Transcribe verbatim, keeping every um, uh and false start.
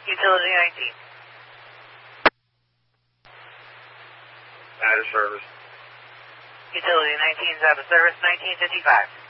Utility nineteen. Out of service. Utility nineteen is out of service, nineteen fifty-five.